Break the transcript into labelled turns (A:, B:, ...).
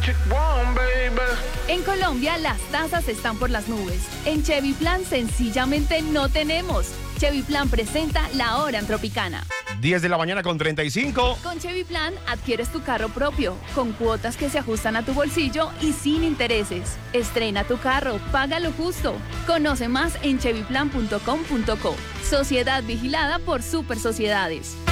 A: En Colombia las tasas están por las nubes. En Chevy Plan sencillamente no tenemos. Chevy Plan presenta La Hora en Tropicana.
B: 10 de la mañana con 35.
A: Con Chevy Plan adquieres tu carro propio, con cuotas que se ajustan a tu bolsillo y sin intereses. Estrena tu carro, paga lo justo. Conoce más en chevyplan.com.co. Sociedad vigilada por Super Sociedades.